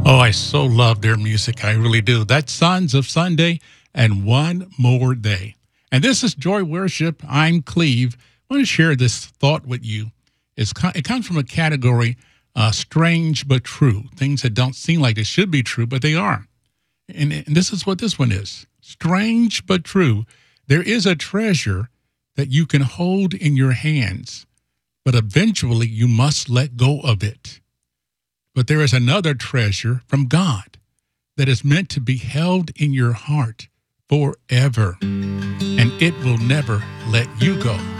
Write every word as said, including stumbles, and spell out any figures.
Oh, I so love their music. I really do. That's Sons of Sunday and One More Day. And this is Joy Worship. I'm Cleve. I want to share this thought with you. It's, it comes from a category, uh, strange but true, things that don't seem like they should be true, but they are. And, and this is what this one is. Strange but true. There is a treasure that you can hold in your hands, but eventually you must let go of it. But there is another treasure from God that is meant to be held in your heart forever, and it will never let you go.